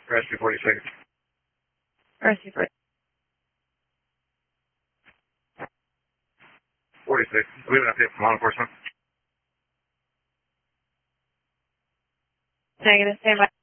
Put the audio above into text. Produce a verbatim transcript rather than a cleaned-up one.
Rescue forty-six. Rescue forty-six. forty-six. We have an update from law enforcement. Negative, stand by.